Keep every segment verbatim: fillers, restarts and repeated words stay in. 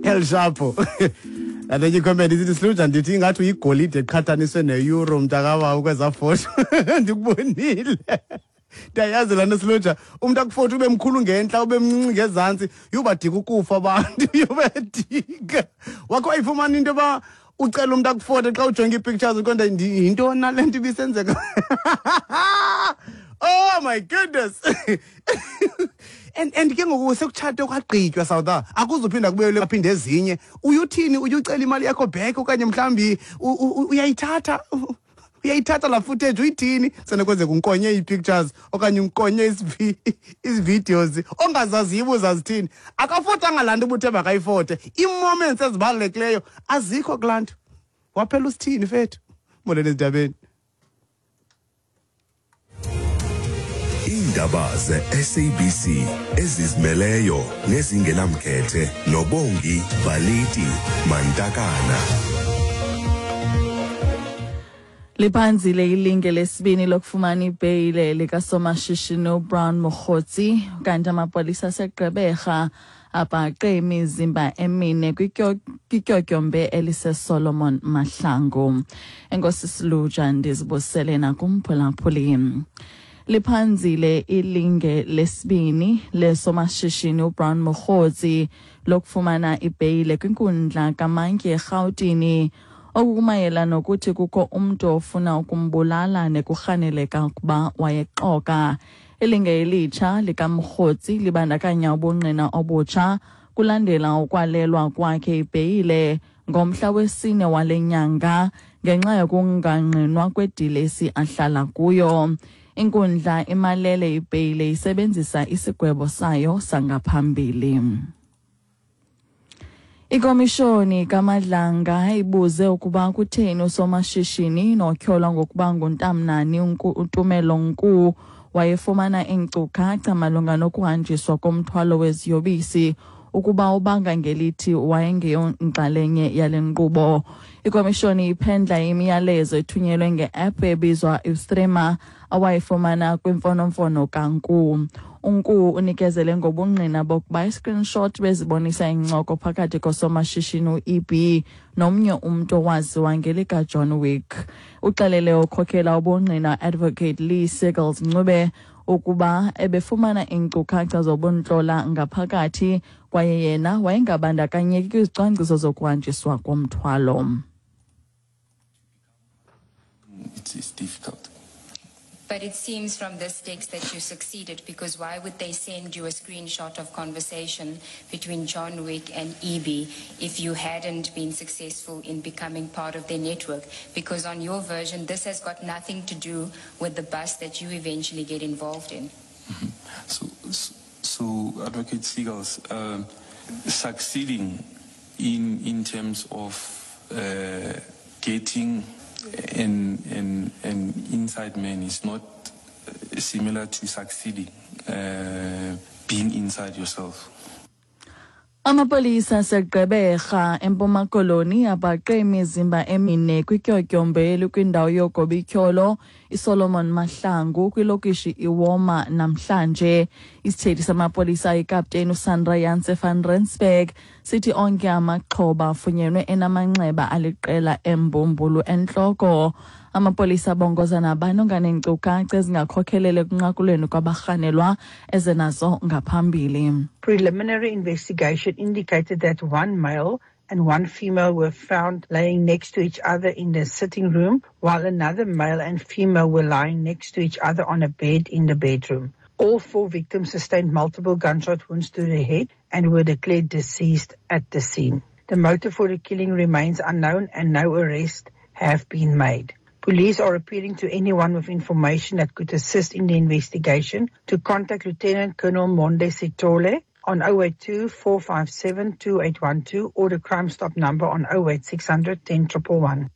El Chapo. And then you comment isithi Sluja ndithi ngathi uyigolide eqhathaniswe ne-euro mntakabawo kweza photo. Ndikubonile. Ndayazi lana Sluja umuntu akufotha ube mkhulu ngenhla ube mncinci ngezantsi yubadika ukufa abantu yubadika. Wakho ayifumana into ba ucela umuntu akufotha xa ujonga ii-pictures ukonda into nalento ibisenzeka. Oh my goodness. And and ke ngoku sekutshate kwagqitywa South akuzuphinda kubuyele aphinde ezinye uyuthini uyucela imali yakho back okanye mhlambi uyayithatha uyayithatha la footage uyithini senokwenzeka unkonye ii-pictures okanye unkonye ii-videos ongazaziyo uzazithini akafotanga laa nto ubuthe bakayifote ii-moments ezibalulekileyo azikho kulaa nto waphela usithini fethu molweni ezindabeni. Indaba ze-S A B C ezizimeleyo nezingenamkhethe noBongi Baliti Mantakana. Liphanzile ilinge lesibini lokufumana ibheyile likasomashishini uBrown Mokgotsi kanti amapolisa aseGqeberha abhaqe imizimba emine kwityotyombe eliseSolomon Mahlangu. Enkosi Sluja ndizibusele nakumphulaphuli. Liphanzile ilinge lesibini lesomashishini uBrown Mokgotsi lokufumana ibheyile kwinkundla kaMantyi eRhawutini okukumayela nokuthi kukho umntu ofuna ukumbulala nekurhaneleka ukuba wayexoka. Ilinge elitsha likaMokgotsi libandakanya ubungqina obutsha kulandela ukwalelwa kwakhe ibheyile ngomhla wesine wale nyanga ngenxa yokungangqinwa kwedilesi ahlala kuyo. Inkundla imalele ibheyile isebenzisa isigwebo sayo sangaphambili. Ikomishoni kaMadlanga ibuze ukuba kutheni usomashishini notyholwa ngokuba nguNtamnani uTumelo Nku wayefumana iinkcukacha malunga nokuhanjiswa komthwalo weziyobisi ukuba ubanga ngelithi wayengeyonxalenye yale nkqubo. Ikomishoni iphendla imiyalezo ethunyelwe nge-app ebizwa iStreamer awayifumana kwimfonomfono kaNku. Unku unikezele ngobungqina bokuba i-screenshot bezibonisa incoko phakathi kosomashishini u-E B nomnye umntu owaziwa ngelika John Wick. Uxelele ukhokhela ubungqina Advocate Lee Seagulls Ncube ukuba ebefumana iinkcukacha zobuntlola ngaphakathi kwaye yena wayengabandakanyeki kwizicwangciso zokuhanjiswa komthwalo. It's difficult. But it seems from this text that you succeeded, because why would they send you a screenshot of conversation between John Wick and E B if you hadn't been successful in becoming part of their network? Because on your version, this has got nothing to do with the bus that you eventually get involved in. Mm-hmm. So, so, so Advocate Seagulls, um, succeeding in in terms of uh, getting an, an, an inside man is not similar to succeeding, uh, being inside yourself. Amapolisa aseGqeberha eMpuma Koloni abhaqe imizimba emine kwityotyombe elikwindawo yogobityholo iSolomon Mahlangu kwilokishi iWoma namhlanje. Isithethi samapolisa ikapteni uSandra Janse van Rensburg sithi onke amaxhoba afunyenwe enamanxeba aliqela embumbulu entloko. Amapolisa bongoza nabanonga neenkcukacha ezingakhokhelele ekunqakulweni kwabarhanelwa ezenazo ngaphambili. Preliminary investigation indicated that one male and one female were found lying next to each other in the sitting room, while another male and female were lying next to each other on a bed in the bedroom. All four victims sustained multiple gunshot wounds to the head and were declared deceased at the scene. The motive for the killing remains unknown and no arrests have been made. Police are appealing to anyone with information that could assist in the investigation to contact Lieutenant Colonel Monde Sitole on zero eight two, four five seven, two eight one two or the Crime Stop number on zero eight six hundred, ten one one.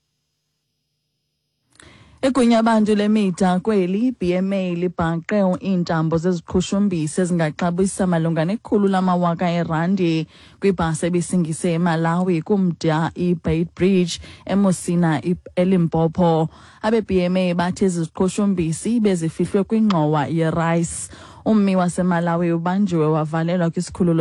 Igunya abantu lemida kweli B M A libhaqe iintambo zeziqhushumbisi ezingaxabisa malunga nekhulu lamawaka erandi kwibhasi ebisingise eMalawi kumda iBait Bridge eMosina eLimpopo. Abe B M A bathi iziqhushumbisi bezifihlwe kwingxowa yeRice. Ummi waseMalawi ubanjiwe wavalelwa kwisikhululo